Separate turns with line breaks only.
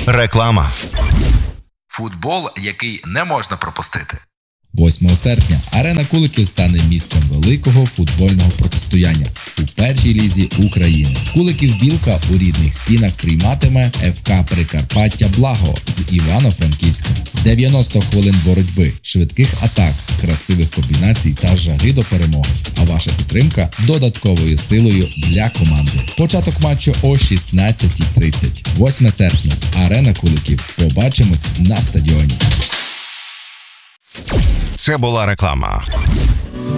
Реклама.
Футбол, який не можна пропустити.
8 серпня арена Куликів стане місцем великого футбольного протистояння у першій лізі України. Куликів-Білка у рідних стінах прийматиме ФК Прикарпаття Благо з Івано-Франківська. 90 хвилин боротьби, швидких атак, красивих комбінацій та жаги до перемоги. А ваша підтримка додатковою силою для команди. Початок матчу о 16:30. 8 серпня. Арена Куликів. Побачимось на стадіоні.
Це була реклама.